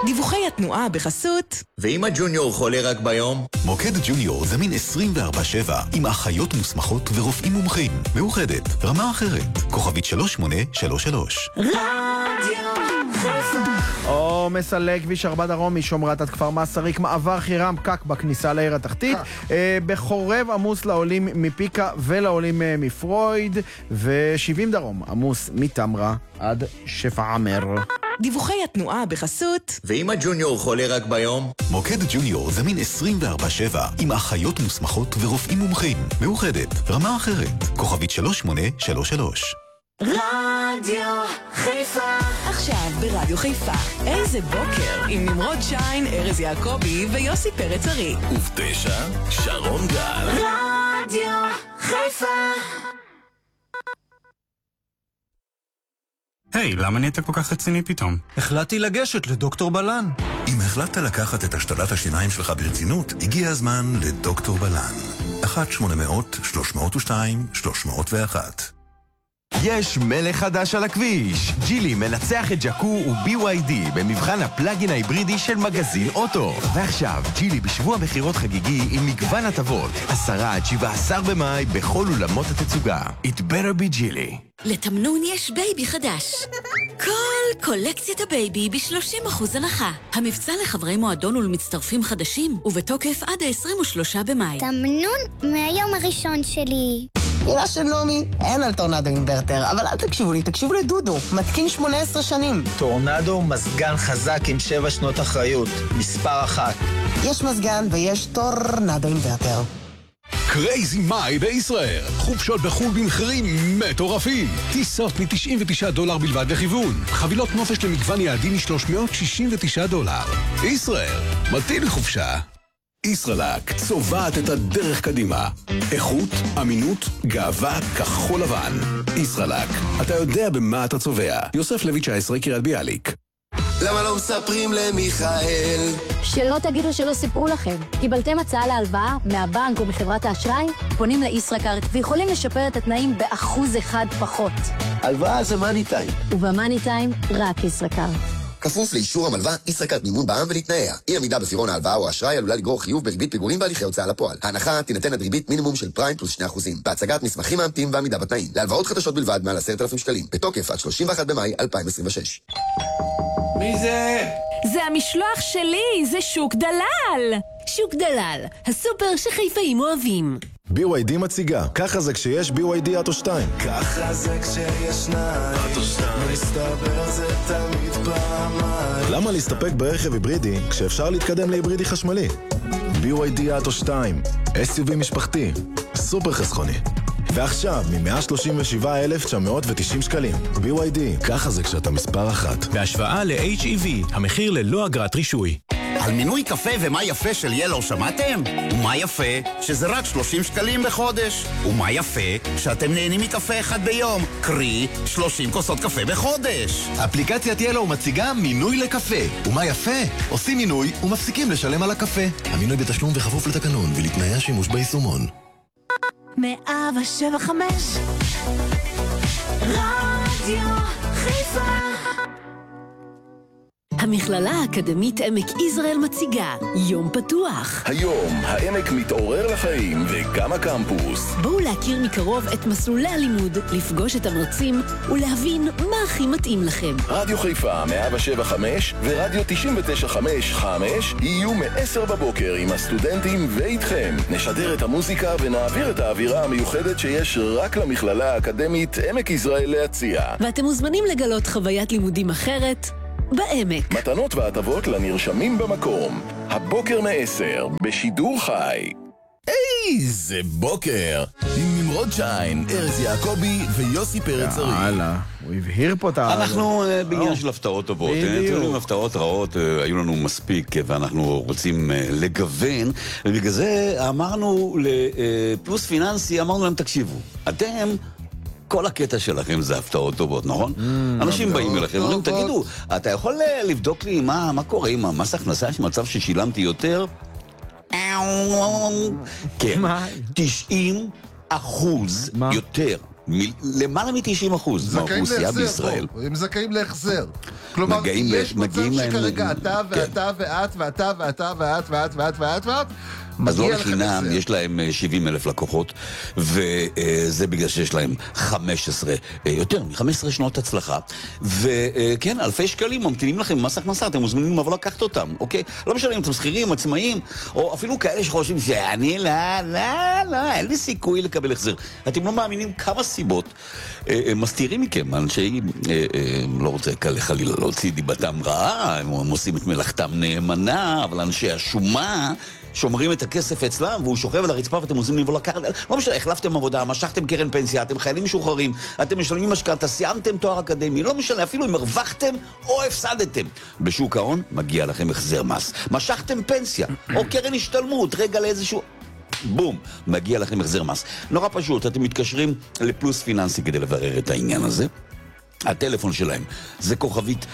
דיווחי התנועה בחסות. ואם הג'וניור חולה רק ביום? מוקד ג'וניור זמין 24/7 עם אחיות מוסמכות ורופאים מומחים. מאוחדת, רמה אחרת. כוכבית 3833. רדיו חיפה. עומס על כביש 4 דרום משומרת עד כפר מסריק, מעבר חירם, פקק בכניסה לעיר התחתית, בחורב עמוס לעולים מפיקה ולעולים מפרויד, ו70 דרום עמוס מתמרה עד שפעמר. דיווחי התנועה בחסות. ואם הג'וניור חולה רק ביום? מוקד ג'וניור זמין 24/7 עם אחיות מוסמכות ורופאים מומחים. מאוחדת, רמה אחרת. כוכבית 3833. רדיו חיפה. עכשיו ברדיו חיפה, איזה בוקר עם נמרוד שיין, ארז יעקבי ויוסי פרץ ארי. וב9 שרון גל. רדיו חיפה. היי, למה נהיית כל כך רציני פתאום? החלטתי לגשת לדוקטור בלן. אם החלטת לקחת את השתלת השיניים שלך ברצינות, הגיע הזמן לדוקטור בלן. 1-800-302-301. יש מלך חדש על הכביש. ג'ילי מנצח את ג'קו ו-BYD במבחן הפלאגין ההיברידי של מגזין אוטו. ועכשיו, ג'ילי בשבוע מחירות חגיגי עם מגוון הטבות. 10-17 במאי בכל אולמות התצוגה. It better be ג'ילי. לתמנון יש בייבי חדש. כל קולקציית הבייבי ב-30% הנחה. המבצע לחברי מועדון ולמצטרפים חדשים, ובתוקף עד ה-23 במאי. תמנון מהיום הראשון שלי. אמא של נעמי, אין על טורנדו אינברטר, אבל אל תקשיבו לי, תקשיבו לדודו, מתקין 18 שנים. טורנדו מזגן חזק עם 7 שנות אחריות, מספר 1. יש מזגן ויש טורנדו אינברטר. קרייזי מאי בישראל. חופשות בחול במחירים מטורפים. טיסות $99 בלבד לכיוון. חבילות נופש למגוון יעדים $369. ישראל, מתאים לחופשה. ישראלק צובעת את הדרך קדימה. איכות, אמינות, גאווה, כחול לבן. ישראלק, אתה יודע במה אתה צובע. יוסף לוי 19, קריית ביאליק. למה לא מספרים למיכאל? שלא תגידו שלא סיפרו לכם. קיבלתם הצעה להלוואה מהבנק או מחברת האשראי? פונים לישראכרט ויכולים לשפר את התנאים ב1% פחות. הלוואה זה מאני טיים. ובמאני טיים רק ישראכרט. כפוף לאישור המלווה, ישראכרט מימון בע"מ ולתנאיה. אי עמידה בפירעון ההלוואה או האשראי עלולה לגרור חיוב בריבית פיגורים בהליכי הוצאה לפועל. ההנחה תינתן עד ריבית מינימום של פריים פלוס 2%. בהצגת מסמכים מאמתים ועמידה בתנאים. להלוואות חדשות בלבד מעל 10,000 שקלים. בתוקף עד 31 במאי 2026. מי זה? זה המשלוח שלי, זה שוק דלל. שוק דלל, הסופר שחיפאים אוהבים. BYD מציגה, ככה זה כשיש BYD אוטו 2. ככה זה כשיש שניים, אוטו 2. מסתבר זה תמיד פעמיים. למה להסתפק ברכב היברידי כשאפשר להתקדם להיברידי חשמלי? BYD אוטו 2, SUV משפחתי, סופר חסכוני. ועכשיו, מ-137,990 שקלים. BYD, ככה זה כשאתה מספר 1. בהשוואה ל-HEV, המחיר ללא אגרת רישוי. על מינוי קפה ומה יפה של ילו שמעתם? ומה יפה שזה רק 30 שקלים בחודש. ומה יפה שאתם נהנים מקפה אחד ביום, קרי 30 כוסות קפה בחודש. אפליקציית ילו מציגה מינוי לקפה. ומה יפה? עושים מינוי ומפסיקים לשלם על הקפה. המינוי בתשלום וחפוף לתקנון ולתנאי השימוש ביישומון. 107.5 רדיו חיפה. המכללה האקדמית עמק יזרעאל מציגה יום פתוח. היום העמק מתעורר לחיים וגם הקמפוס. בואו להכיר מקרוב את מסלולי הלימוד, לפגוש את המרצים ולהבין מה הכי מתאים לכם. רדיו חיפה 107.5 ורדיו 99.5 יהיו מ-10 בבוקר עם הסטודנטים ואיתכם. נשדר את המוזיקה ונעביר את האווירה המיוחדת שיש רק למכללה האקדמית עמק יזרעאל להציע. ואתם מוזמנים לגלות חוויית לימודים אחרת בעמק. מתנות והטבות לנרשמים במקום. הבוקר מ-10 בשידור חי. איזה בוקר! עם נמרוד שיין, ארז יעקבי ויוסי פרץ ארי. יאללה, הוא הבהיר פה את ה... אנחנו בעניין של הפתעות טובות. בדיוק. הפתעות רעות היו לנו מספיק, ואנחנו רוצים לגוון, ובגלל זה אמרנו לפלוס פיננסי, אמרנו להם תקשיבו, אתם... כל הקטע שלכם זה הפתעות טובות, נכון? אנשים באים אליכם, אומרים, תגידו, אתה יכול לבדוק לי מה קורה עם המס הכנסה? יש מצב ששילמתי יותר? כן, 90% יותר למעלה מ-90% מהאוכלוסייה בישראל. הם זכאים להחזר. כלומר, יש מצב שכרגע אתה ואתה ואת ואתה ואתה ואת ואת ואת ואת ואת אז לא לחינם, יש להם 70,000 לקוחות, וזה בגלל שיש להם 15, יותר מ-15 שנות הצלחה, וכן, אלפי שקלים ממתינים לכם במס הכנסה, אתם מוזמנים לבוא לקחת אותם, אוקיי? לא משנה אם אתם שכירים, עצמאים, או אפילו כאלה שחושבים שאני, אין לי סיכוי לקבל החזר. אתם לא מאמינים כמה סיבות מסתירים מכם, אנשי, לא רוצה חלילה להוציא דיבתם רעה, הם עושים את מלאכתם נאמנה, אבל אנשי השומה שומרים את הכסף אצלם, והוא שוכב על הרצפה ואתם עושים לבוא לקחת. לא משנה, החלפתם עבודה, משכתם קרן פנסיה, אתם חיילים משוחררים, אתם משלמים משכנתה, סיימתם תואר אקדמי, לא משנה, אפילו אם הרווחתם או הפסדתם. בשוק ההון מגיע לכם החזר מס. משכתם פנסיה או קרן השתלמות, רגע לאיזשהו... בום, מגיע לכם החזר מס. נורא פשוט, אתם מתקשרים לפלוס פיננסי כדי לברר את העניין הזה. הטלפון שלהם זה כוכבית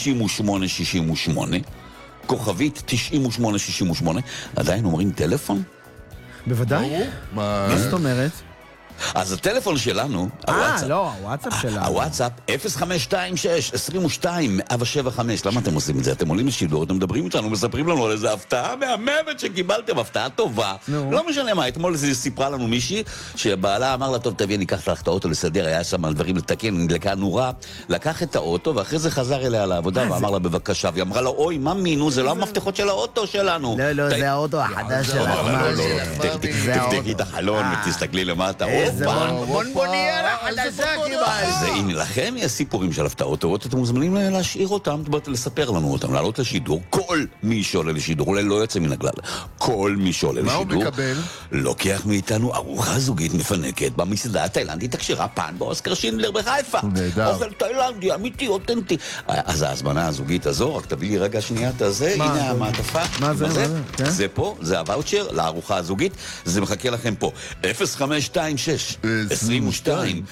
9868, כוכבית 9868. עדיין אומרים טלפון? בוודאי. מה זאת אומרת? אז הטלפון שלנו, לא, הוואטסאפ שלנו. הוואטסאפ 0526-22-175. למה אתם עושים את זה? אתם עולים לשידור, אתם מדברים איתנו, מספרים לנו על איזה הפתעה מהממת שקיבלתם, הפתעה טובה. לא משנה מה, אתמול סיפרה לנו מישהי שבעלה אמר לה, טוב תביא, אני אקח לך את האוטו לסדר, היה שם דברים לתקן, נדלקה נורה, לקח את האוטו ואחרי זה חזר אליה לעבודה ואמר לה בבקשה, והיא אמרה לו, אוי, מה מינו, זה לא המפתחות של האוטו שלנו. לא, זה האוטו החדש שלנו. תפתחי את החלון ותסתכלי למטה. איזה בונבוניאלה חדשה קיבל. זה אם לכם יש סיפורים של הפתעות, אתם מוזמנים להשאיר אותם, לספר לנו אותם, לעלות לשידור. כל מי שעולה לשידור, אולי לא יוצא מן הכלל, כל מי שעולה לשידור, מה הוא מקבל? לוקח מאיתנו ארוחה זוגית מפנקת במסעדה התאילנדית הכשרה פן באוסקר שינדלר בחיפה. אוכל תאילנדי, אמיתי, אותנטי. אז ההזמנה הזוגית הזו, רק תביא לי רגע שנייה את הזה, הנה המעטפה. מה זה? זה פה, זה הוואוצ'ר לארוחה הזוגית, זה מחכה לכם פה. 0526 22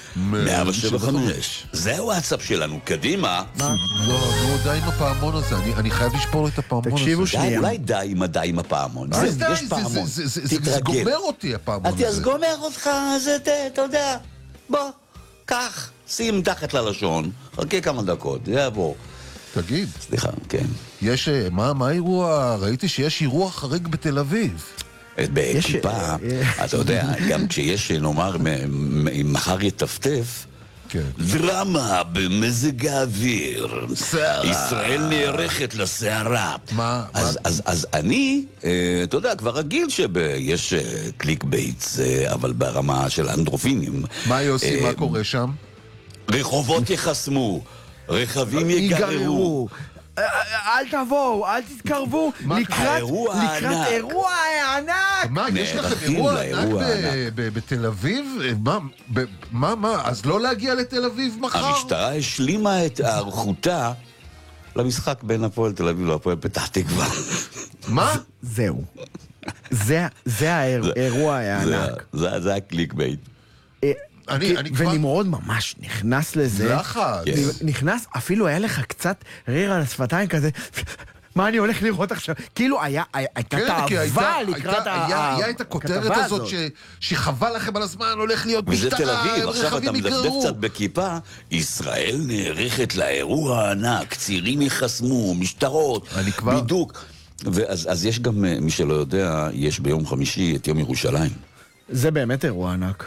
175. זה הוואטסאפ שלנו, קדימה. לא, די עם הפעמון הזה, אני חייב לשפור את הפעמון הזה. תקשיבו שנייה. אולי די עם הפעמון. יש פעמון. זה גומר אותי הפעמון הזה. אז גומר אותך, זה אתה יודע. בוא, קח, שים תחת ללשון, חכה כמה דקות, זה יעבור. תגיד. סליחה, כן. יש, מה האירוע? ראיתי שיש אירוע חריג בתל אביב. בכיפה, אתה יודע, גם כשיש, נאמר, מחר יטפטף, דרמה במזג האוויר, ישראל נערכת לסערה. אז אני, אתה יודע, כבר רגיל שיש קליק בייטס, אבל ברמה של אנדרופינים. מה יוסי, מה קורה שם? רחובות יחסמו, רכבים יגררו. אל תבואו, אל תתקרבו לקראת אירוע ענק. מה, יש לכם אירוע ענק בתל אביב? מה? אז לא להגיע לתל אביב מחר? המשטרה השלימה את הערכותה למשחק בין הפועל תל אביב להפועל פתח תקווה. מה? זהו. זה האירוע הענק. זה הקליק בייט. ונמרוד ממש נכנס לזה. נכנס, אפילו היה לך קצת ריר על השפתיים כזה. מה אני הולך לראות עכשיו? כאילו הייתה תאווה לקראת היה את הכותרת הזאת שחבל לכם על הזמן, הולך להיות משטרה, וזה תל אביב, עכשיו אתה מדפדף קצת בכיפה, ישראל נערכת לאירוע הענק, צירים יחסמו, משטרות, בידוק. אז יש גם, מי שלא יודע, יש ביום חמישי את יום ירושלים. זה באמת אירוע ענק.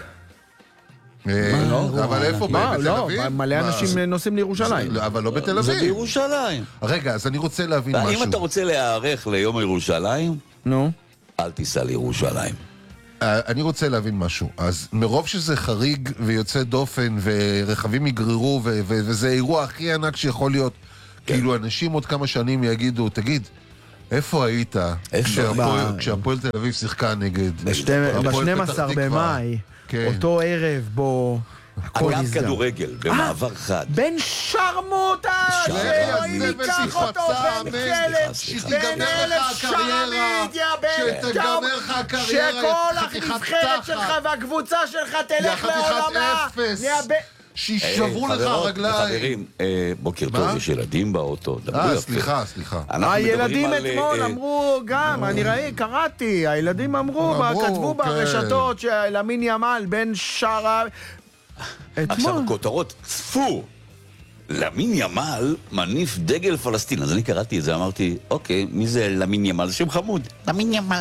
אבל איפה? בתל אביב? מלא אנשים נוסעים לירושלים. אבל לא בתל אביב. זה בירושלים. רגע, אז אני רוצה להבין משהו. אם אתה רוצה להיערך ליום ירושלים, אל תיסע לירושלים. אני רוצה להבין משהו. אז מרוב שזה חריג ויוצא דופן ורכבים יגררו וזה אירוע הכי ענק שיכול להיות, כאילו אנשים עוד כמה שנים יגידו, תגיד, איפה היית כשהפועל תל אביב שיחקה נגד ב-12 במאי, אותו ערב בו אגב כדורגל, במעבר חד. בן שרמוטה, שאלוהים ייקח אותו, בן כלב, בן אלף שרמית, שתגמר לך הקריירה, שכל הנבחרת שלך והקבוצה שלך תלך לעולמה. שישברו לך הרגליים. חברים, בוקר טוב, יש ילדים באוטו. סליחה. הילדים אתמול אמרו גם, אני קראתי, הילדים אמרו, כתבו ברשתות שלמין ימל בן שרה, עכשיו הכותרות, צפו! למין ימל מניף דגל פלסטין. אז אני קראתי את זה, אמרתי, אוקיי, מי זה למין ימל? זה שם חמוד. למין ימל.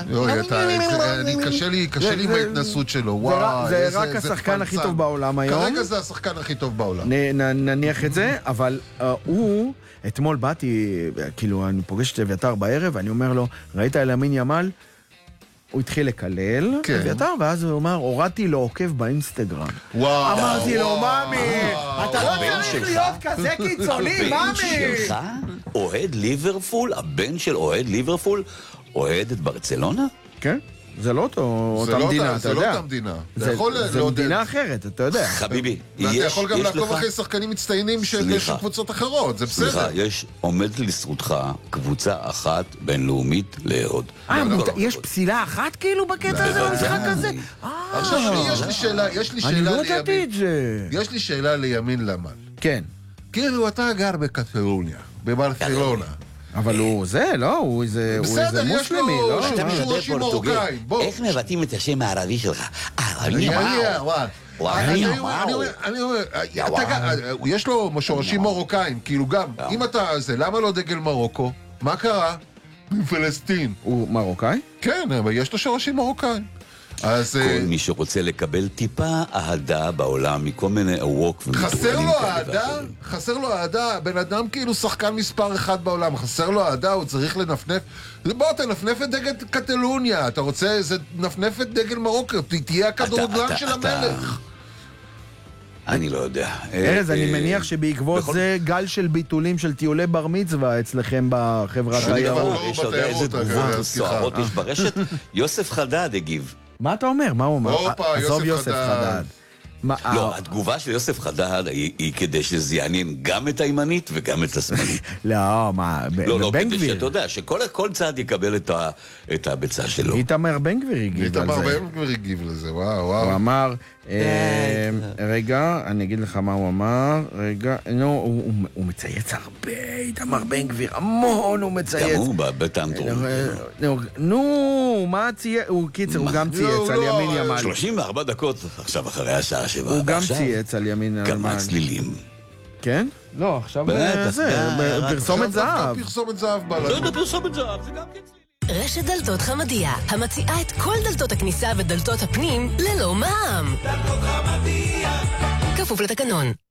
קשה לי בהתנסות שלו. זה רק השחקן הכי טוב בעולם היום. כרגע זה השחקן הכי טוב בעולם. נניח את זה, אבל הוא, אתמול באתי, כאילו, אני פוגש את אביתר בערב, ואני אומר לו, ראית למין ימל? הוא התחיל לקלל, אביתר, ואז הוא אמר, הורדתי לו עוקב באינסטגרם. אמרתי לו, מאמי, אתה לא צריך להיות כזה קיצוני, מאמי. הבן שלך אוהד ליברפול, הבן של אוהד ליברפול, אוהד את ברצלונה? כן. זה לא אותה מדינה, אתה יודע. זה לא אותה מדינה. זה מדינה אחרת, אתה יודע. חביבי, ואתה יכול גם לעקוב אחרי שחקנים מצטיינים של קבוצות אחרות, זה בסדר. סליחה, עומדת לזכותך קבוצה אחת בינלאומית לאהוד. יש פסילה אחת כאילו בקטע הזה, במשחק הזה? עכשיו, יש לי שאלה אני לא ידעתי את זה. יש לי שאלה לימין למל. כן. כאילו, אתה גר בקטלוניה, בברצלונה. אבל הוא זה, לא? הוא איזה מוסלמי, לא? אתה מדבר פורטוגל. איך מבטאים את השם הערבי שלך? אני אומר, יש לו שורשים מרוקאים, כאילו גם, אם אתה זה, למה לא דגל מרוקו? מה קרה? מפלסטין. הוא מרוקאי? כן, אבל יש לו שורשים מרוקאים. כל מי שרוצה לקבל טיפה אהדה בעולם מכל מיני ווק חסר לו אהדה? חסר לו אהדה? בן אדם כאילו שחקן מספר אחד בעולם, חסר לו אהדה, הוא צריך לנפנף. בוא, תנפנף את דגל קטלוניה, אתה רוצה, זה נפנף את דגל מרוקו, תהיה הכדורגלן של המלך. אני לא יודע. ארז, אני מניח שבעקבות זה גל של ביטולים של טיולי בר מצווה אצלכם בחברת תיירות. יש עוד איזה תגובות סוערות יש ברשת. יוסף חדד הגיב. מה אתה אומר? מה הוא אומר? עזוב יוסף חדד. לא, התגובה של יוסף חדד היא כדי שזה יעניין גם את הימנית וגם את השמאלית. לא, מה, בן גביר. שאתה יודע, שכל צד יקבל את הביצה שלו. איתמר בן גביר הגיב על זה. איתמר בן גביר הגיב לזה, וואו. הוא אמר, רגע, אני אגיד לך מה הוא אמר, רגע, הוא מצייץ הרבה, איתמר בן גביר, המון הוא מצייץ. גם הוא בטנטרום. נו, מה צייץ? הוא קיצר, הוא גם צייץ על ימין ימל. 34 דקות עכשיו אחרי השעה שבא. הוא גם צייץ על ימין ימל. כמה צלילים. כן? לא, עכשיו זה, פרסומת זהב. פרסומת זהב בא לנו. לא, פרסומת זהב, זה גם כן. רשת דלתות חמדיה, המציעה את כל דלתות הכניסה ודלתות הפנים ללא מע"מ. דלתות חמדיה. כפוף לתקנון.